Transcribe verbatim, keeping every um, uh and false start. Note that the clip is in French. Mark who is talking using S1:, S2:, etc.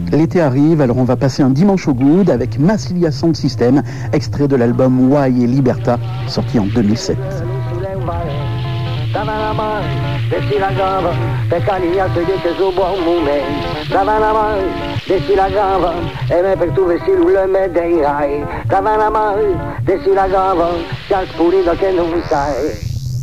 S1: L'été arrive, alors on va passer un dimanche au good avec Massilia Sound System, extrait de l'album Why et Liberta, sorti en deux mille sept.
S2: Dava na mão, desci la gamba, per carinha sedete su buon moment. Dava na mão, desci la gamba, e me per tu vestir le me dei rai. Dava na mão, desci la gamba, c'è spurito che non sai.